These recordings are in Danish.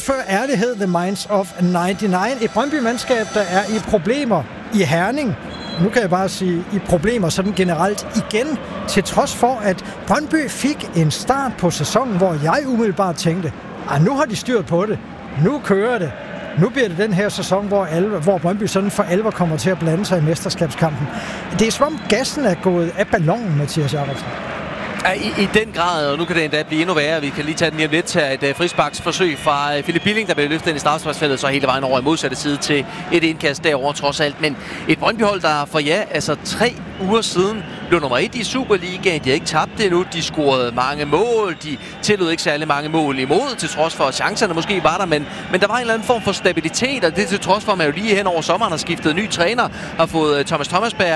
før ærlighed, The Minds of 99. Et Brøndby-mandskab, der er i problemer i Herning. Nu kan jeg bare sige, i problemer sådan generelt igen, til trods for, at Brøndby fik en start på sæsonen, hvor jeg umiddelbart tænkte, nu har de styrt på det, nu kører det. Nu bliver det den her sæson, hvor Brøndby sådan for alvor kommer til at blande sig i mesterskabskampen. Det er som om gassen er gået af ballonen, Mathias Jacobsen. I den grad, og nu kan det endda blive endnu værre. Vi kan lige tage den lige om lidt til et frisparksforsøg fra Philip Billing, der blev løftet ind i straffesparksfeltet, så hele vejen over i modsatte side til et indkast derovre trods alt. Men et Brøndby-hold, der for 3 uger siden blev nummer 1 i Superligaen. De har ikke tabt det endnu. De scorede mange mål. De tillod ikke særlig mange mål imod, til trods for, at chancerne måske var der. Men der var en eller anden form for stabilitet, og det til trods for, at man jo lige hen over sommeren har skiftet ny træner, har fået Thomas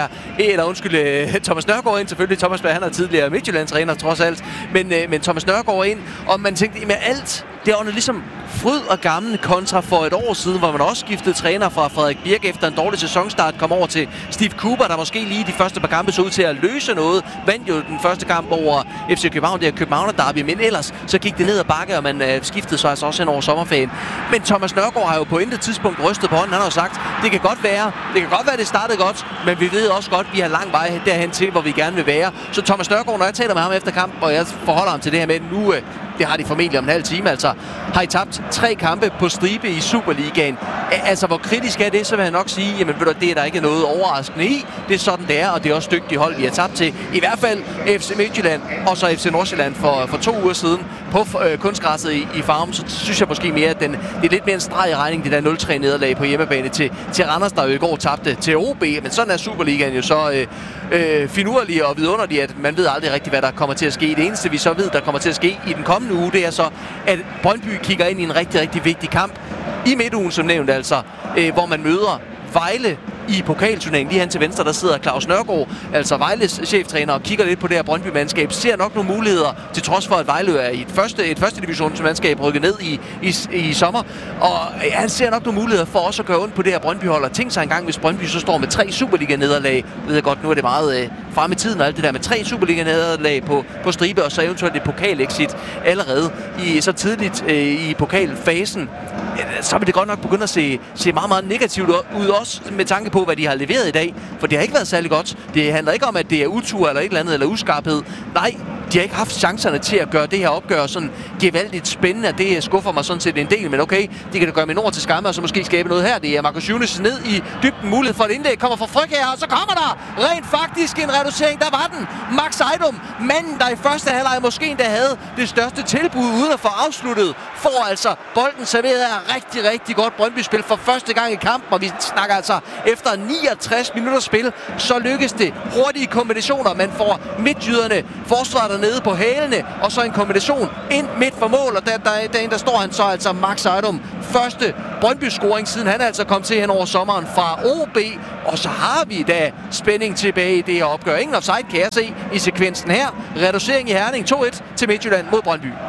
Nørgaard ind. Selvfølgelig Thomas Berg, han er tidligere Midtjylland-træner trods alt. Men Thomas Nørgaard ind, og man tænkte, med alt det er ligesom fryd og gammel kontra for et år siden, hvor man også skiftede træner fra Frederik Birk efter en dårlig sæsonstart, kom over til Steve Cooper, der måske lige de første par kampe så ud til at løse noget. Vandt jo den første kamp over FC København, det er København derby, men ellers så gik det ned ad bakke, og man skiftede så altså også hen over sommerferien. Men Thomas Nørgaard har jo på intet tidspunkt rystet på hånden. Han har jo sagt, det kan godt være, det startede godt, men vi ved også godt, at vi har lang vej derhen til, hvor vi gerne vil være. Så Thomas Nørgaard, når jeg taler med ham efter kampen, og jeg forholder ham til det her med nu, det har de formentlig om en halv time, altså har I tabt 3 kampe på stribe i Superligaen. Altså, hvor kritisk er det, så vil jeg nok sige, jamen ved du, det er der ikke noget overraskende i. Det er sådan, det er, og det er også dygtige hold, vi har tabt til. I hvert fald FC Midtjylland og så FC Nordsjælland for 2 uger siden på kunstgræsset i Farum. Så synes jeg måske mere, at det er lidt mere en streg i regning, det der 0-3 nederlag på hjemmebane til Randers, der jo i går tabte til OB. Men sådan er Superligaen jo så finurlig og vidunderlig, at man ved aldrig rigtigt, hvad der kommer til at ske. Det eneste, vi så ved, der kommer til at ske i den kommende uge, det er så, at Brøndby kigger ind i en rigtig, rigtig vigtig kamp i midtugen, som nævnt altså, hvor man møder Vejle i pokalturneringen. Lige hen til venstre, der sidder Claus Nørgaard, altså Vejles cheftræner, og kigger lidt på det her Brøndby-mandskab. Ser nok nogle muligheder, til trods for, at Vejle er i et første divisionsmandskab rykket ned i sommer. Og han ser nok nogle muligheder for også at gøre ondt på det her Brøndby-hold. Og tænk sig engang, hvis Brøndby så står med 3 Superliga-nederlag. Jeg ved godt, nu er det meget frem i tiden og alt det der med 3 Superliga-nederlag på stribe, og så eventuelt et pokalexit allerede så tidligt i pokalfasen. Så vil det godt nok begynde at se meget, meget negativt ud, også med tanke på, hvad de har leveret i dag. For det har ikke været særlig godt. Det handler ikke om, at det er utur eller et eller andet, eller uskarphed. Nej, de har ikke haft chancerne til at gøre det her opgør sådan gevaldigt spændende. Det skuffer mig sådan set en del, men okay, de kan da gøre min ord til skamme, og så måske skabe noget her. Det er Marcus Younes ned i dybden, mulighed for et indlæg, kommer fra Frøkjær, og så kommer der rent faktisk en reducering. Der var den. Max Ejdom, manden, der i første halvleg måske endda havde det største tilbud uden at få afsluttet, får altså bolden serveret af rigtig, rigtig godt Brøndby-spil for første gang i kampen, og vi snakker altså efter 69 minutter spil, så lykkes det hurtige kombinationer. Man får midtjyderne, forsvaret dernede på hælene, og så en kombination ind midt for mål, og der står han så altså Max Ejdom. Første Brøndby-scoring, siden han altså kom til hen over sommeren fra OB, og så har vi da spænding tilbage i det her opgør. Ingen offside kan jeg se i sekvensen her. Reducering i Herning 2-1 til Midtjylland mod Brøndby.